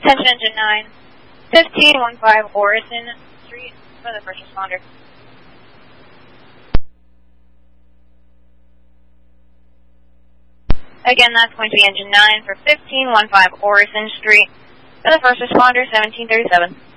Attention Engine 9, 1515 Orison Street for the first responder. Again, that's going to be Engine 9 for 1515 Orison Street for the first responder, 1737.